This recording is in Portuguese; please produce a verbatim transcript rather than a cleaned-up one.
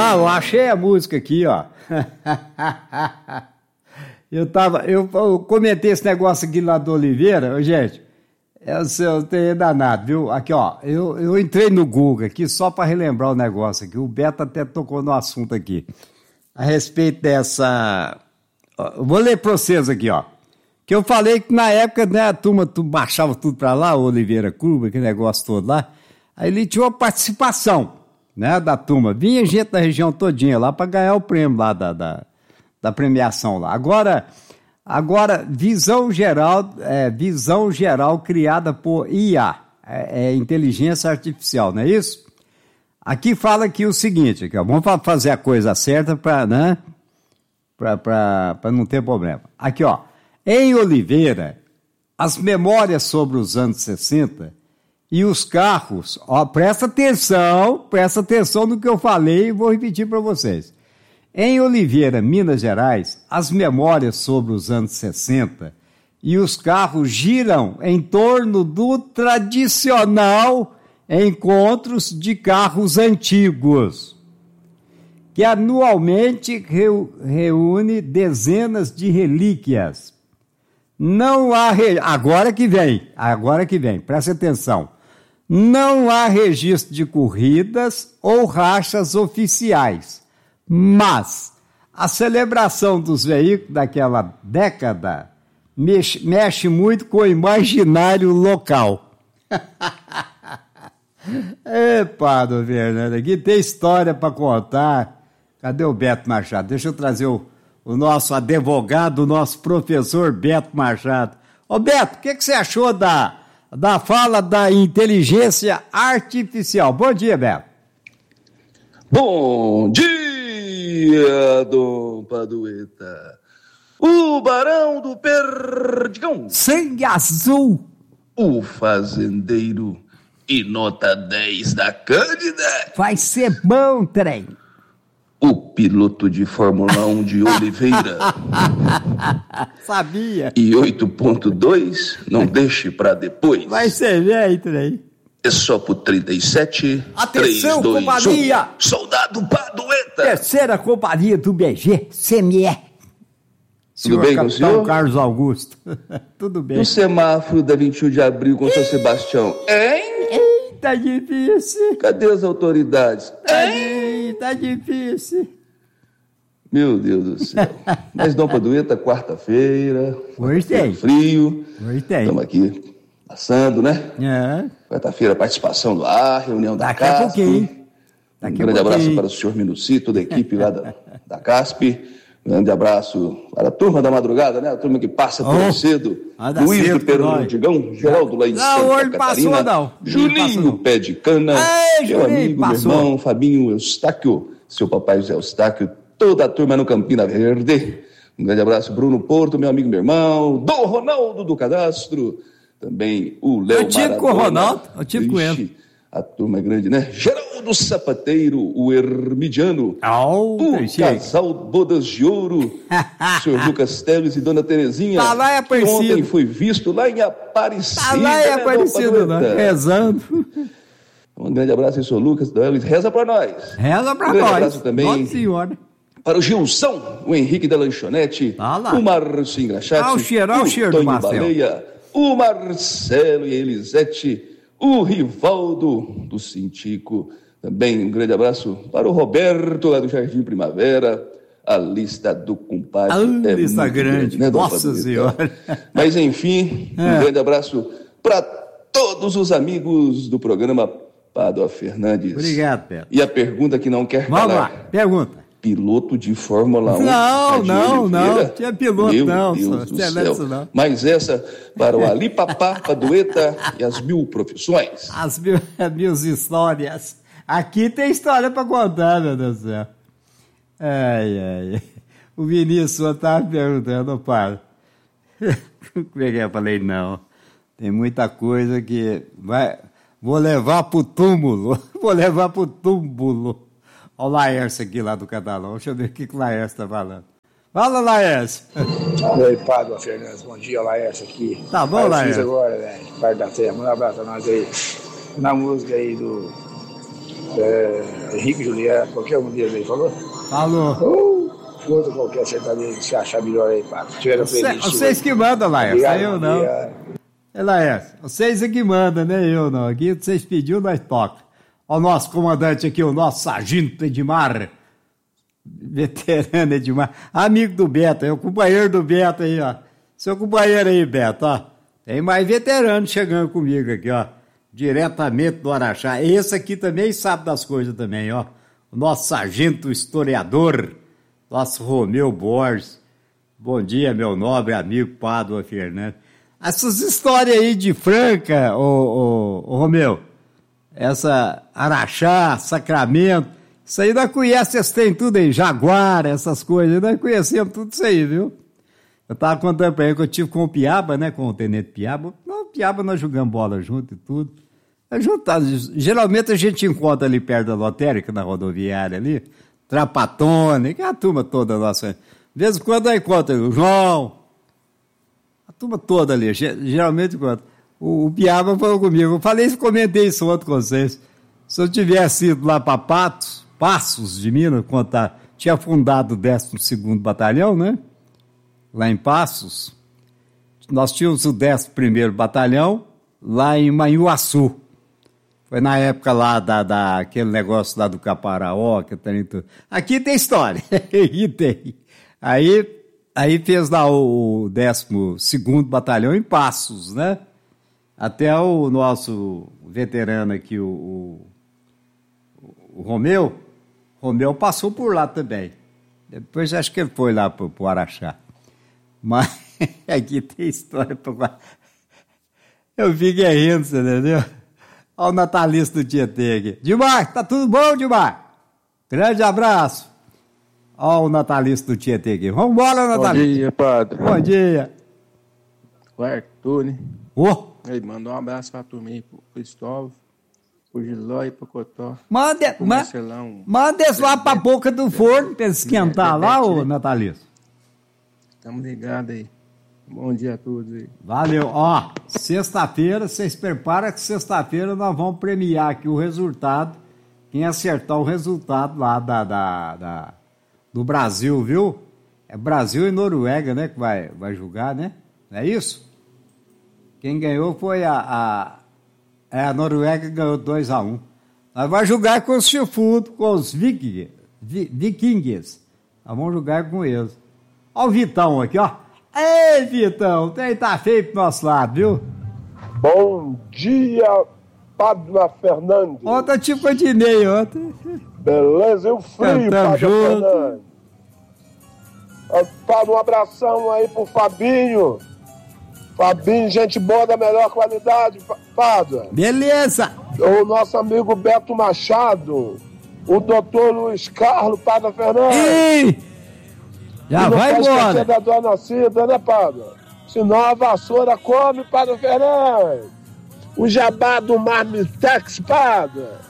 Ah, eu achei a música aqui, ó. eu tava, eu, eu comentei esse negócio aqui lá do Oliveira, gente, eu, eu tenho danado, viu? Aqui, ó, eu, eu entrei no Google aqui só para relembrar o negócio aqui, o Beto até tocou no assunto aqui, a respeito dessa... Eu vou ler para vocês aqui, ó, que eu falei que na época, né, a turma tu baixava tudo para lá, o Oliveira Clube, aquele negócio todo lá, aí ele tinha uma participação, né, da turma. Vinha gente da região todinha lá para ganhar o prêmio lá da, da, da premiação lá. Agora, agora visão geral, é, visão geral criada por I A, é, é inteligência artificial, não é isso? Aqui fala aqui o seguinte, aqui, ó, vamos fazer a coisa certa para, né, para não ter problema. Aqui, ó, em Oliveira, as memórias sobre os anos sessenta e os carros, ó, presta atenção, presta atenção no que eu falei e vou repetir para vocês. Em Oliveira, Minas Gerais, as memórias sobre os anos sessenta e os carros giram em torno do tradicional encontros de carros antigos, que anualmente reúne dezenas de relíquias. Não há... Re... Agora que vem, agora que vem, presta atenção. Não há registro de corridas ou rachas oficiais, mas a celebração dos veículos daquela década mexe, mexe muito com o imaginário local. Epa, do Fernando, aqui tem história para contar. Cadê o Beto Machado? Deixa eu trazer o, o nosso advogado, o nosso professor Beto Machado. Ô Beto, o que, que você achou da... da fala da inteligência artificial? Bom dia, Beto. Bom dia, Dom Padueta. O Barão do Perdigão. Sangue azul. O fazendeiro e nota dez da Cândida. Vai ser bom, trem. O piloto de Fórmula um de Oliveira. Sabia. E oito ponto dois, não deixe pra depois. Vai ser velho, trem. É só pro trinta e sete. Atenção, três, dois, companhia. um. Soldado Padueta. Terceira companhia do B G, C M E. Tudo bem com o senhor? Carlos Augusto. Tudo bem. O semáforo da vinte e um de abril com São Sebastião. Hein? Tá difícil. Cadê as autoridades? Tá, tá difícil. Meu Deus do céu. Mas Dom Padueta, quarta-feira. Hoje tem. Frio. Hoje tem. Estamos aqui passando, né? É. Quarta-feira, participação do ar, reunião da Daqui CASP. a pouquinho. Um grande abraço para o senhor Minuci, toda a equipe lá da, da CASP. Um grande abraço para a turma da madrugada, né? A turma que passa por oh, cedo. Luiz do Perdigão, Geraldo lá em não, Santa hoje Catarina. Passou, não. Juninho Pé de Cana. Ei, meu Juninho, amigo, passou. meu irmão, Fabinho Eustáquio, seu papai José Eustáquio, toda a turma no Campina Verde. Um grande abraço, Bruno Porto, meu amigo, meu irmão. Dom Ronaldo do Cadastro. Também o Léo Maradona. Eu tive com o Ronaldo, eu tive com ele. A turma é grande, né? Geraldo Sapateiro, o Hermidiano, oh, o casal Bodas de Ouro, o senhor Lucas Teles e Dona Terezinha, tá lá em Aparecida. Que ontem foi visto lá em Aparecida. Tá lá em Aparecida, né? Rezando. Um grande abraço aí, senhor Lucas Teles, reza pra nós. Reza pra um grande nós. abraço também. Nossa senhora. Para o Gilson, o Henrique da Lanchonete, tá lá. O Márcio Engraxate, ah, o cheiro, o, o cheiro Tonho do Marcelo. Baleia, o Marcelo e a Elisete, o Rivaldo do Cintico, também um grande abraço para o Roberto lá do Jardim Primavera, a lista do compadre. A é lista grande, grande né, nossa senhora. Mas enfim, é. um grande abraço para todos os amigos do programa Pádua Fernandes. Obrigado, Pedro. E a pergunta que não quer Vamos calar. lá, pergunta. Piloto de Fórmula um. Não, não, Oliveira. não. Tinha piloto, Meu não. Deus do céu. Isso, não. Mas essa para o Ali Papá, Padueta e as mil profissões. As mil, mil histórias. Aqui tem história para contar, meu Deus do céu. Ai, ai. O Vinícius estava perguntando, para. Como é que eu falei? Não. Tem muita coisa que vai. Vou levar pro túmulo. Vou levar pro túmulo. Olha o Laércio aqui lá do Catalão. Deixa eu ver o que, que o Laércio está falando. Fala, Laércio. Oi, Pádua Fernandes. Bom dia, Laércio aqui. Tá bom, Laércio? agora, velho. Parte da terra. Manda um abraço a nós aí. Na música aí do é, Henrique Juliano, qualquer um deles aí, falou? Falou. Uh, Foda qualquer sertanejo se achar melhor aí, pá. Tiveram Cê, vocês que mandam, Laércio, é eu não. É, Laércio, vocês é que mandam, né? Eu não. Aqui vocês pediram, nós toca. Ó, o nosso comandante aqui, o nosso sargento Edmar. Veterano Edmar. Amigo do Beto, é o companheiro do Beto aí, ó. Seu companheiro aí, Beto, ó. Tem mais veterano chegando comigo aqui, ó. Diretamente do Araxá. Esse aqui também sabe das coisas também, ó. O nosso sargento historiador, nosso Romeu Borges. Bom dia, meu nobre amigo Pádua Fernandes. Essas histórias aí de Franca, ô, ô, ô Romeu, essa Araxá, Sacramento, isso aí nós conhecemos, vocês têm tudo aí, Jaguar, essas coisas, nós conhecemos tudo isso aí, viu? Eu tava contando pra ele que eu tive com o Piaba, né, com o Tenente Piaba. Não, o Piaba nós jogamos bola junto e tudo. É juntado. Geralmente a gente encontra ali perto da lotérica, na rodoviária ali, Trapatone, que é a turma toda nossa. De vez em quando eu encontro o João, a turma toda ali, geralmente encontro. O, o Piaba falou comigo, eu falei isso, comentei isso ontem com vocês. Se eu tivesse ido lá para Patos, Passos de Minas, contar, tinha fundado o décimo segundo Batalhão, né? Lá em Passos. Nós tínhamos o décimo primeiro Batalhão lá em Manhuaçu. Foi na época lá da, da, aquele negócio lá do Caparaó, que tem tudo. Aqui tem história, aqui tem. Aí, aí fez lá o décimo segundo Batalhão em Passos, né? Até o nosso veterano aqui, o, o, o Romeu, Romeu passou por lá também. Depois acho que ele foi lá para o Araxá. Mas aqui tem história para... Eu fico rindo, você entendeu? Olha o natalista do Tietê aqui. Dimar, tá tudo bom, Dimar? Grande abraço. Olha o natalista do Tietê aqui. Vamos embora, natalista. Bom dia, padre. Bom dia. O Arthur, né? Ô. Oh. Ele mandou um abraço pra turma aí, pro Cristóvão, pro Giló e pro Cotó. Manda, pro ma Marcelão. manda eles lá pra boca do forno pra esquentar lá, ô natalista. Estamos ligados aí. Bom dia a todos aí. Valeu. Ó, sexta-feira, vocês preparam que sexta-feira nós vamos premiar aqui o resultado. Quem acertar o resultado lá da, da, da, do Brasil, viu? É Brasil e Noruega, né, que vai, vai julgar, né? Não é isso? Quem ganhou foi a... A, é, a Noruega ganhou dois a um. Nós vamos jogar com os chifudos, com os vikings. vikings. Nós vamos jogar com eles. Olha o Vitão aqui, ó. Ei, Vitão, o trem tá feio pro nosso lado, viu? Bom dia, Pádua Fernandes. Ontem eu tive com o Dinei ontem. Beleza, e o frio, Pádua Fernandes. Pádua, um abração aí pro Fabinho. Fabinho, gente boa da melhor qualidade, Pádua. Beleza. O nosso amigo Beto Machado. O doutor Luiz Carlos, Pádua Fernandes. Ei! Já e não vai faz embora. Da dona Cida, né, Pádua? Senão a vassoura come, Pádua Fernandes. O jabá do Marmitex, Pádua.